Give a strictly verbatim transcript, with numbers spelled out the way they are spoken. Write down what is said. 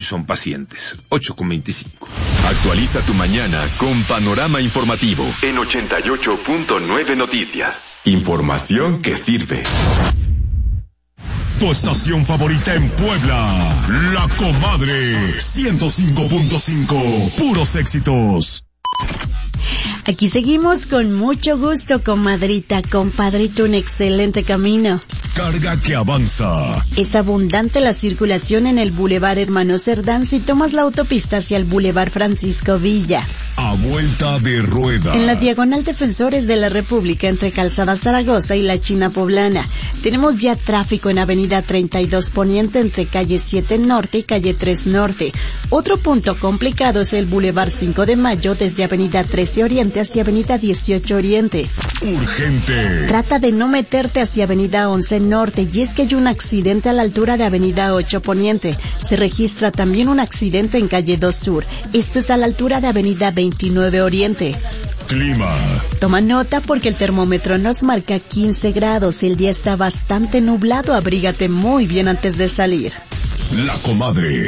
son pacientes. ocho con veinticinco. Actualiza tu mañana con Panorama Informativo en ochenta y ocho punto nueve Noticias. Información que sirve. Tu estación favorita en Puebla, La Comadre, ciento cinco punto cinco, puros éxitos. Aquí seguimos con mucho gusto, comadrita, compadrito, un excelente camino. Carga que avanza. Es abundante la circulación en el Boulevard Hermano Cerdán si tomas la autopista hacia el Boulevard Francisco Villa. A vuelta de rueda. En la diagonal Defensores de la República entre Calzada Zaragoza y la China Poblana. Tenemos ya tráfico en Avenida treinta y dos Poniente entre calle siete Norte y calle tres Norte. Otro punto complicado es el Boulevard cinco de Mayo desde Avenida trece Oriente hacia Avenida dieciocho Oriente. Urgente. Trata de no meterte hacia Avenida once Norte, y es que hay un accidente a la altura de Avenida ocho Poniente. Se registra también un accidente en calle dos Sur. Esto es a la altura de Avenida veintinueve Oriente. Clima. Toma nota porque el termómetro nos marca quince grados. El día está bastante nublado. Abrígate muy bien antes de salir. La Comadre.